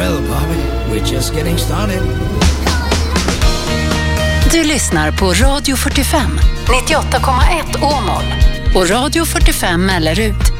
Well, Bobby, we're just getting started. Du lyssnar på Radio 45, 98,1 Åmål och Radio 45 Mellerud.